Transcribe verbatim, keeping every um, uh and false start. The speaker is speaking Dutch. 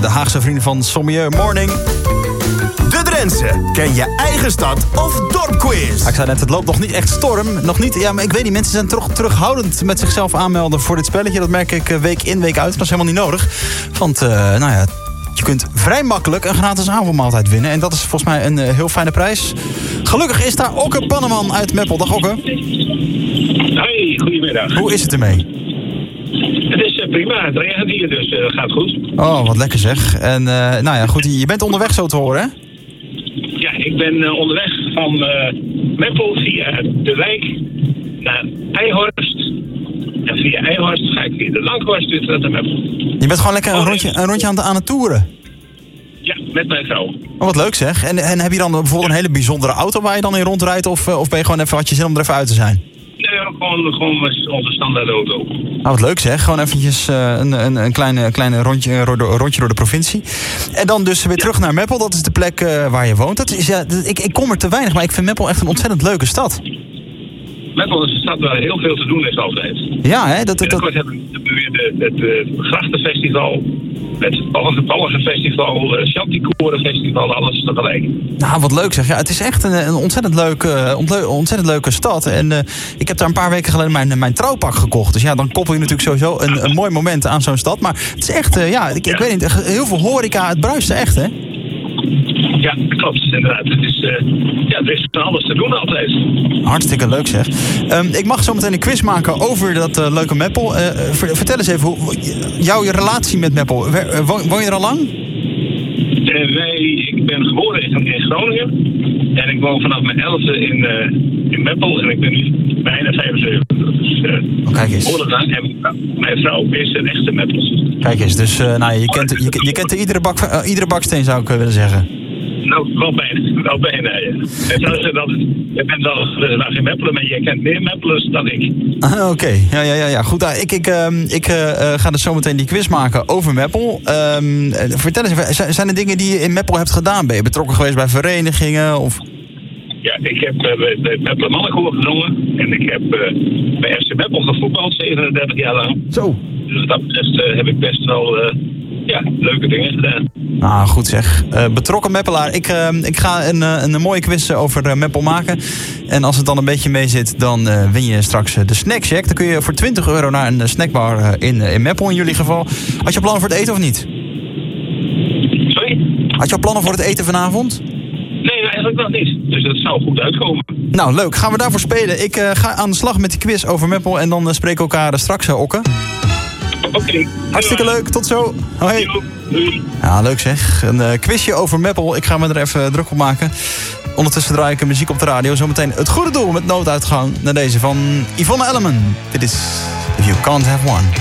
De Haagse vrienden van Sommieu Morning. De Drentse. Ken je eigen stad of dorpquiz? Ik zei net, het loopt nog niet echt storm. Nog niet, ja, maar ik weet niet, mensen zijn toch terughoudend met zichzelf aanmelden voor dit spelletje. Dat merk ik week in, week uit. Dat is helemaal niet nodig. Want, uh, nou ja, je kunt vrij makkelijk een gratis avondmaaltijd winnen. En dat is volgens mij een uh, heel fijne prijs. Gelukkig is daar Okke Panneman uit Meppel. Dag Okke. Hoi, goedemiddag. Hoe is het ermee? Het is uh, prima, het regent hier, dus het uh, gaat goed. Oh, wat lekker zeg. En uh, nou ja, goed, je bent onderweg zo te horen, hè? Ja, ik ben uh, onderweg van uh, Meppel via de wijk naar Eijhorst. En via Eijhorst ga ik via de Langhorst weer terug naar Meppel. Je bent gewoon lekker een rondje, een rondje aan, aan het toeren? Ja, met mijn vrouw. Oh, wat leuk zeg. En, en heb je dan bijvoorbeeld een hele bijzondere auto waar je dan in rondrijdt? Of, of ben je gewoon even, had je zin om er even uit te zijn? Nee, gewoon, gewoon onze standaard auto. Oh, wat leuk zeg. Gewoon eventjes uh, een, een, een kleine, kleine rondje, een rondje door de provincie. En dan dus weer terug naar Meppel. Dat is de plek uh, waar je woont. Dat is, ja, ik, ik kom er te weinig, maar ik vind Meppel echt een ontzettend leuke stad. Meppel is een stad waar heel veel te doen is altijd. Ja, hè? Dat, dat, dat... Binnenkort hebben we weer de, het uh, Grachtenfestival, het Balgenfestival, het Chanticorenfestival, alles tegelijk. Nou, wat leuk zeg. Ja, het is echt een, een ontzettend, leuke, ontzettend leuke stad. En uh, ik heb daar een paar weken geleden mijn, mijn trouwpak gekocht. Dus ja, dan koppel je natuurlijk sowieso een, een mooi moment aan zo'n stad. Maar het is echt, uh, ja, ik, ik weet niet, heel veel horeca, het bruist er echt, hè? Ja, dat klopt, inderdaad. Het is, uh, ja, er is van alles te doen altijd. Hartstikke leuk zeg. Um, ik mag zo meteen een quiz maken over dat uh, leuke Meppel. Uh, ver, vertel eens even, hoe, jouw relatie met Meppel. Woon, woon je er al lang? Uh, wij, ik ben geboren in, in Groningen. En ik woon vanaf mijn elfde in, uh, in Meppel. En ik ben nu bijna vijfenzeventig. Dus uh, oh, kijk eens. behoorlijk lang. En mijn vrouw is een echte Meppelster. Kijk eens, dus uh, nou, je, kent, je, je kent er iedere, bak, uh, iedere baksteen, zou ik uh, willen zeggen. Nou, wel bijna. Wel bijna, ja. En zou zeggen dat je bent wel uh, in Meppelen, maar je kent meer Meppelers dan ik. Ah, Oké, okay. ja, ja, ja, ja. Goed, uh, ik, ik, uh, ik uh, ga dus zo meteen die quiz maken over Meppel. Um, vertel eens even, zijn er dingen die je in Meppel hebt gedaan? Ben je betrokken geweest bij verenigingen? Of... Ja, ik heb uh, bij, bij Meppelen Mannenkoor gezongen. En ik heb uh, bij F C Meppel gevoetbald, zevenendertig jaar lang. Zo. Dus wat dat betreft uh, heb ik best wel... Uh, Ja, leuke dingen gedaan. Ah, goed zeg. Uh, betrokken Meppelaar. Ik, uh, ik ga een, uh, een mooie quiz over uh, Meppel maken. En als het dan een beetje mee zit, dan uh, win je straks uh, de snackcheck. Dan kun je voor twintig euro naar een uh, snackbar uh, in, uh, in Meppel in jullie geval. Had je plannen voor het eten of niet? Sorry? Had je al plannen voor het eten vanavond? Nee, eigenlijk nog niet. Dus dat zou goed uitkomen. Nou, leuk. Gaan we daarvoor spelen. Ik uh, ga aan de slag met die quiz over Meppel. En dan uh, spreken we elkaar uh, straks, uh, Okke. Oké. Okay. Hartstikke leuk, tot zo. Hoi. Doei. Ja, leuk zeg. Een uh, quizje over Meppel. Ik ga me er even uh, druk op maken. Ondertussen draai ik muziek op de radio. Zometeen het goede doel met nooduitgang naar deze van Yvonne Elleman. Dit is If You Can't Have One.